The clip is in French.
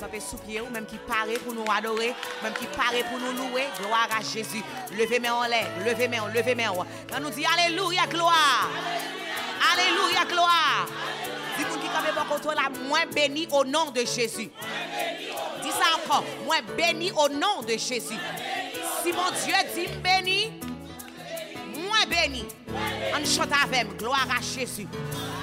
camper sous pied, ou même qui paraît pour nous adorer, même qui paraît pour nous louer, gloire à Jésus. Levez main en l'air, levez main, levez main. Quand nous dit alléluia, gloire. Alléluia, gloire. Dis vous qui camper pour contre la moins béni au nom de Jésus. Dis ça encore, moins béni au nom de Jésus. Si mon Dieu dit béni, moins béni. On chante avec, gloire à Jésus.